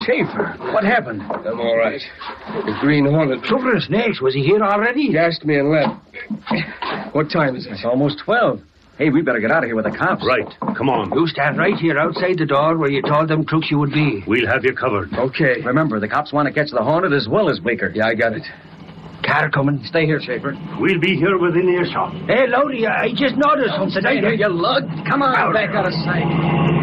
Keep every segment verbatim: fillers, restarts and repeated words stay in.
Schaefer, what happened? I'm all right. The Green Hornet. Silver Snakes, was he here already? Gassed me and left. What time is it? It's almost twelve. Hey, we better get out of here with the cops. Right. Come on. You stand right here outside the door where you told them crooks you would be. We'll have you covered. Okay. Remember, the cops want to catch the Hornet as well as Bleeker. Yeah, I got it. Car coming. Stay here, Schaefer. We'll be here within earshot. Hey, Lodi, I just noticed something. Stay here, you lug. Come on, Out. back out of sight.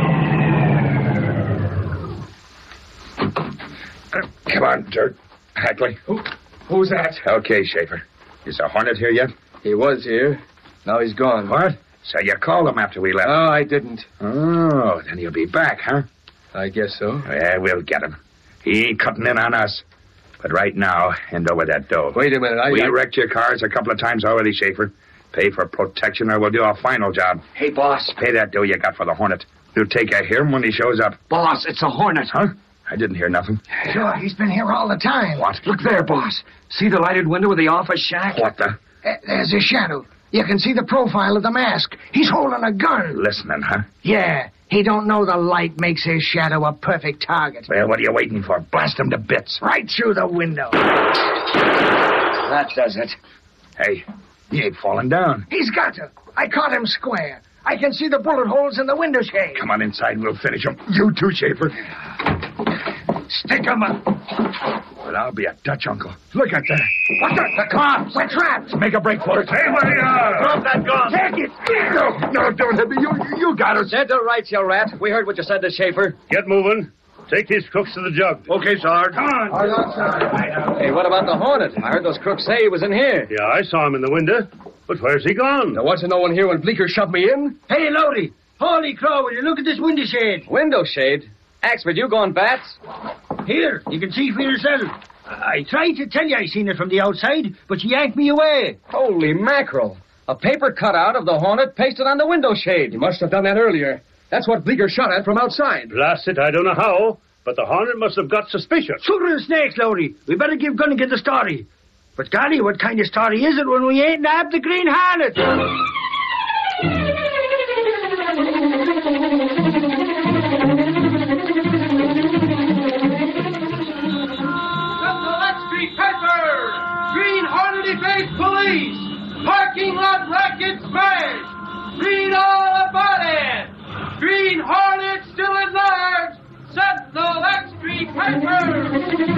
Come on, Dirt. Hackley. Who, who's that? Okay, Schaefer. Is the Hornet here yet? He was here. Now he's gone. What? So you called him after we left? No, I didn't. Oh, then he'll be back, huh? I guess so. Yeah, we'll get him. He ain't cutting in on us. But right now, hand over that dough. Wait a minute. I, we I... wrecked your cars a couple of times already, Schaefer. Pay for protection or we'll do a final job. Hey, boss. Pay that dough you got for the Hornet. You'll take care of him when he shows up. Boss, it's a Hornet. Huh? I didn't hear nothing. Sure, he's been here all the time. What? Look there, boss. See the lighted window of the office shack? What the? Uh, there's a shadow. You can see the profile of the mask. He's holding a gun. Listening, huh? Yeah, he don't know the light makes his shadow a perfect target. Well, what are you waiting for? Blast him to bits. Right through the window. That does it. Hey, he ain't falling down. He's got to. I caught him square. I can see the bullet holes in the window shade. Come on inside, we'll finish him. You too, Schaefer. Stick him up. Well, I'll be a Dutch uncle. Look at that. What's that? The cops. We're trapped. Make a break for it. Hey, where you are? Drop that gun. Take it. No, no, don't hit me. You, you got us. Set to rights, you rat. We heard what you said to Schaefer. Get moving. Take these crooks to the jug. Okay, Sarge. Come on. Hey, what about the Hornet? I heard those crooks say he was in here. Yeah, I saw him in the window. But where's he gone? There wasn't no one here when Bleeker shoved me in. Hey, Lodi. Holy crow, will you look at this window shade? Window shade? Axford, you going bats? Here, you can see for yourself. I tried to tell you I seen it from the outside, but you yanked me away. Holy mackerel. A paper cutout of the Hornet pasted on the window shade. You must have done that earlier. That's what Bleeker shot at from outside. Blast it, I don't know how, but the Hornet must have got suspicious. Silver Snakes, Lodi. We better give Gunnigan the story. But, golly, what kind of story is it when we ain't nabbed the Green Hornet? Green Hornet-based police! Parking lot racket smash! Read all about it! Green Hornet still at large! Sentinel X Street Paper!